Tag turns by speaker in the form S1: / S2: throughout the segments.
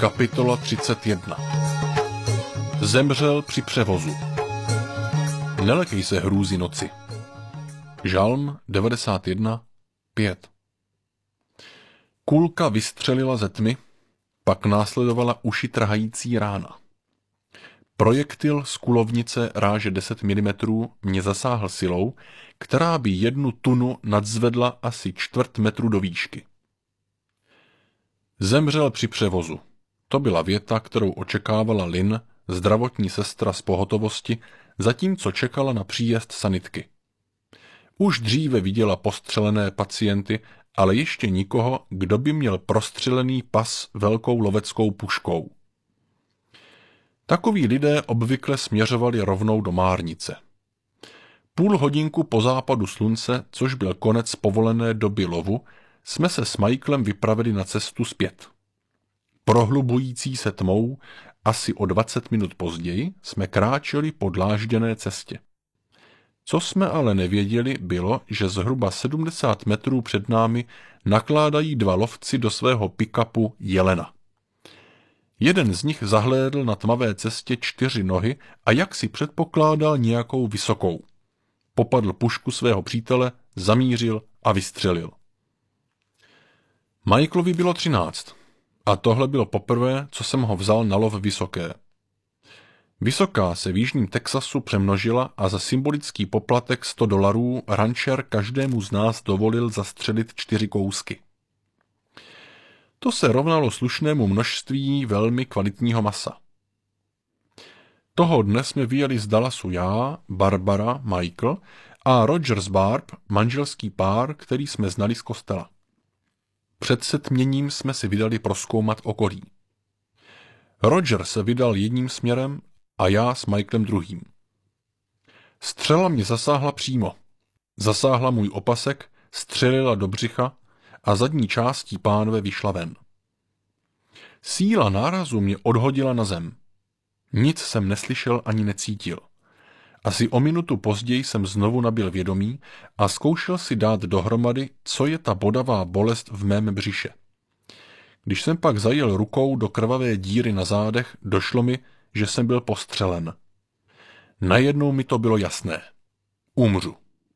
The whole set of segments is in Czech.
S1: Kapitola 31. Zemřel při převozu. Nelekej se hrůzy noci. Žalm 91, 5. Kulka vystřelila ze tmy, pak následovala uši trhající rána. Projektil z kulovnice ráže 10 mm mě zasáhl silou, která by 1 tunu nadzvedla asi 1/4 metru do výšky. Zemřel při převozu. To byla věta, kterou očekávala Lynn, zdravotní sestra z pohotovosti, zatímco čekala na příjezd sanitky. Už dříve viděla postřelené pacienty, ale ještě nikoho, kdo by měl prostřelený pas velkou loveckou puškou. Takoví lidé obvykle směřovali rovnou do márnice. Půl hodinku po západu slunce, což byl konec povolené doby lovu, jsme se s Michaelem vypravili na cestu zpět. Prohlubující se tmou, asi o 20 minut později, jsme kráčeli po dlážděné cestě. Co jsme ale nevěděli, bylo, že zhruba 70 metrů před námi nakládají 2 lovci do svého pick-upu jelena. Jeden z nich zahlédl na tmavé cestě 4 nohy a jak si předpokládal nějakou vysokou. Popadl pušku svého přítele, zamířil a vystřelil. Michaelovi bylo 13 a tohle bylo poprvé, co jsem ho vzal na lov vysoké. Vysoká se v jižním Texasu přemnožila a za symbolický poplatek $100 rančer každému z nás dovolil zastřelit 4 kousky. To se rovnalo slušnému množství velmi kvalitního masa. Toho dne jsme vyjeli z Dallasu já, Barbara, Michael a Rogers Barb, manželský pár, který jsme znali z kostela. Před setměním jsme si vydali prozkoumat okolí. Roger se vydal jedním směrem a já s Michaelem druhým. Střela mě zasáhla přímo. Zasáhla můj opasek, střelila do břicha a zadní částí pánve vyšla ven. Síla nárazu mě odhodila na zem. Nic jsem neslyšel ani necítil. Asi o minutu později jsem znovu nabyl vědomí a zkoušel si dát dohromady, co je ta bodavá bolest v mém břiše. Když jsem pak zajel rukou do krvavé díry na zádech, došlo mi, že jsem byl postřelen. Najednou mi to bylo jasné. Umřu.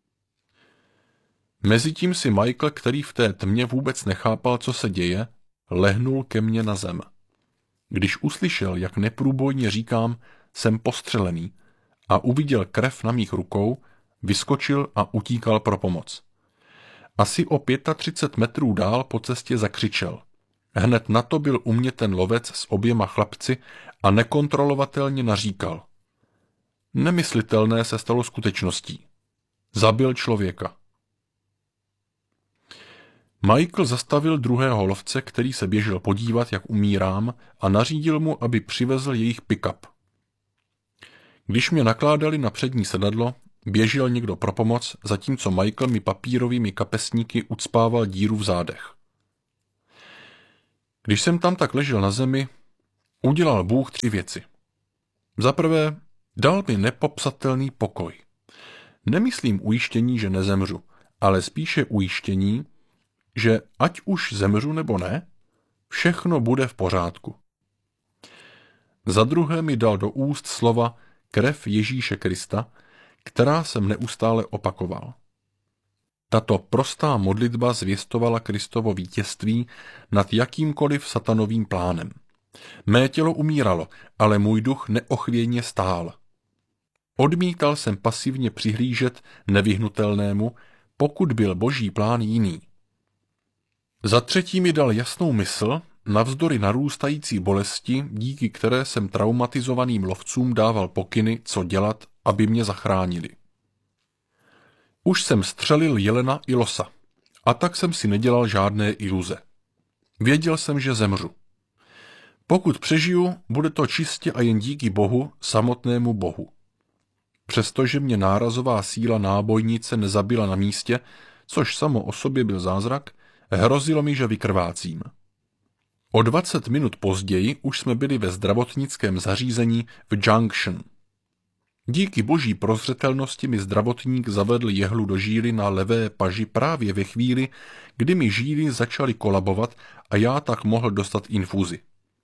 S1: Mezitím si Michael, který v té tmě vůbec nechápal, co se děje, lehnul ke mně na zem. Když uslyšel, jak neprůbojně říkám, jsem postřelený, a uviděl krev na mých rukou, vyskočil a utíkal pro pomoc. Asi o 35 metrů dál po cestě zakřičel. Hned na to byl u mě ten lovec s oběma chlapci a nekontrolovatelně naříkal. Nemyslitelné se stalo skutečností. Zabil člověka. Michael zastavil druhého lovce, který se běžel podívat, jak umírám, a nařídil mu, aby přivezl jejich pick-up. Když mě nakládali na přední sedadlo, běžel někdo pro pomoc, zatímco Michael mi papírovými kapesníky ucpával díru v zádech. Když jsem tam tak ležel na zemi, udělal Bůh 3 věci. Za prvé, dal mi nepopsatelný pokoj. Nemyslím ujištění, že nezemřu, ale spíše ujištění, že ať už zemřu nebo ne, všechno bude v pořádku. Za druhé mi dal do úst slova krev Ježíše Krista, která jsem neustále opakoval. Tato prostá modlitba zvěstovala Kristovo vítězství nad jakýmkoliv satanovým plánem. Mé tělo umíralo, ale můj duch neochvějně stál. Odmítal jsem pasivně přihlížet nevyhnutelnému, pokud byl Boží plán jiný. Za třetí mi dal jasnou mysl, navzdory narůstající bolesti, díky které jsem traumatizovaným lovcům dával pokyny, co dělat, aby mě zachránili. Už jsem střelil jelena i losa, a tak jsem si nedělal žádné iluze. Věděl jsem, že zemřu. Pokud přežiju, bude to čistě a jen díky Bohu, samotnému Bohu. Přestože mě nárazová síla nábojnice nezabila na místě, což samo o sobě byl zázrak, hrozilo mi, že vykrvácím. O 20 minut později už jsme byli ve zdravotnickém zařízení v Junction. Díky boží prozřetelnosti mi zdravotník zavedl jehlu do žíly na levé paži právě ve chvíli, kdy mi žíly začaly kolabovat a já tak mohl dostat infuzi.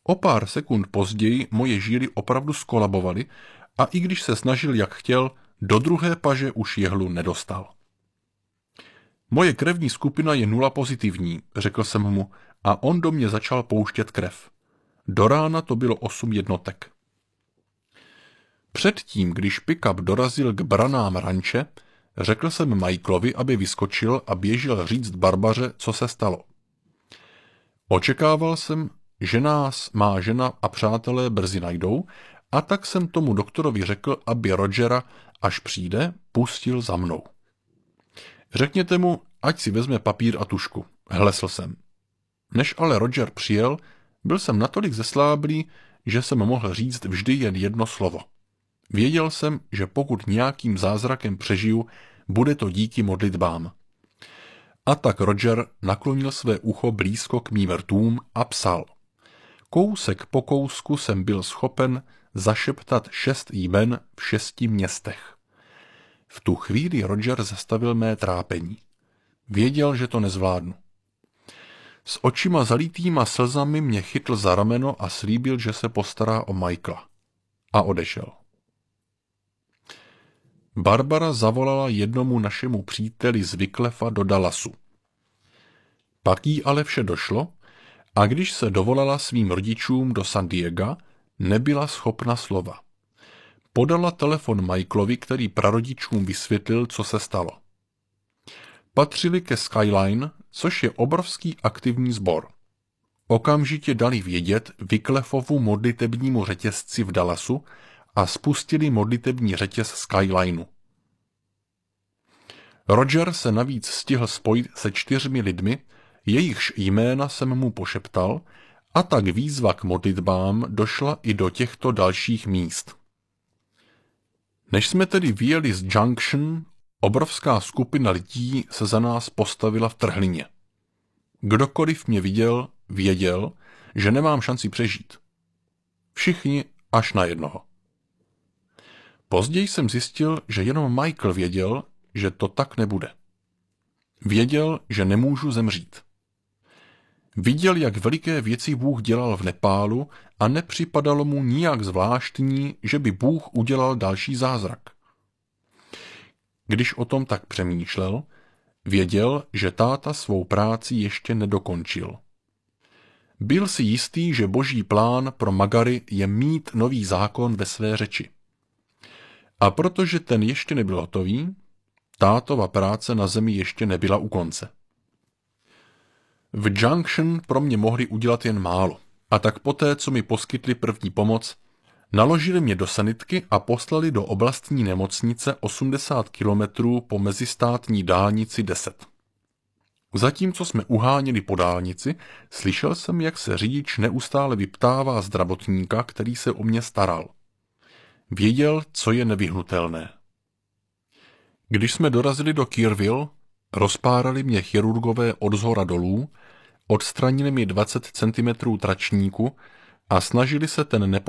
S1: O pár sekund později moje žíly opravdu skolabovaly a i když se snažil jak chtěl, do druhé paže už jehlu nedostal. Moje krevní skupina je 0 pozitivní, řekl jsem mu a on do mě začal pouštět krev. Do rána to bylo 8 jednotek. Předtím, když pick-up dorazil k branám ranče, řekl jsem Michaelovi, aby vyskočil a běžel říct Barbaře, co se stalo. Očekával jsem, že nás má žena a přátelé brzy najdou, a tak jsem tomu doktorovi řekl, aby Rogera, až přijde, pustil za mnou. Řekněte mu, ať si vezme papír a tužku, hlesl jsem. Než ale Roger přijel, byl jsem natolik zesláblý, že jsem mohl říct vždy jen jedno slovo. Věděl jsem, že pokud nějakým zázrakem přežiju, bude to díky modlitbám. A tak Roger naklonil své ucho blízko k mým rtům a psal. Kousek po kousku jsem byl schopen zašeptat 6 jmen v 6 městech. V tu chvíli Roger zastavil mé trápení. Věděl, že to nezvládnu. S očima zalitýma slzami mě chytl za rameno a slíbil, že se postará o Michaela. A odešel. Barbara zavolala jednomu našemu příteli z Wycliffa do Dallasu. Pak jí ale vše došlo a když se dovolala svým rodičům do San Diega, nebyla schopna slova. Podala telefon Michaelovi, který prarodičům vysvětlil, co se stalo. Patřili ke Skyline, což je obrovský aktivní sbor. Okamžitě dali vědět Wycliffovu modlitebnímu řetězci v Dallasu a spustili modlitební řetěz Skylineu. Roger se navíc stihl spojit se 4 lidmi, jejichž jména jsem mu pošeptal, a tak výzva k modlitbám došla i do těchto dalších míst. Než jsme tedy vyjeli z Junction, obrovská skupina lidí se za nás postavila v trhlině. Kdokoliv mě viděl, věděl, že nemám šanci přežít. Všichni až na jednoho. Později jsem zjistil, že jenom Michael věděl, že to tak nebude. Věděl, že nemůžu zemřít. Viděl, jak veliké věci Bůh dělal v Nepálu a nepřipadalo mu nijak zvláštní, že by Bůh udělal další zázrak. Když o tom tak přemýšlel, věděl, že táta svou práci ještě nedokončil. Byl si jistý, že boží plán pro Magary je mít nový zákon ve své řeči. A protože ten ještě nebyl hotový, tátova práce na zemi ještě nebyla u konce. V Junction pro mě mohli udělat jen málo, a tak poté, co mi poskytli první pomoc, naložili mě do sanitky a poslali do oblastní nemocnice 80 kilometrů po mezistátní dálnici 10. Zatímco jsme uháněli po dálnici, slyšel jsem, jak se řidič neustále vyptává zdravotníka, který se o mě staral. Věděl, co je nevyhnutelné. Když jsme dorazili do Kerrville, rozpárali mě chirurgové od zhora dolů, odstranili mi 20 cm tračníku a snažili se ten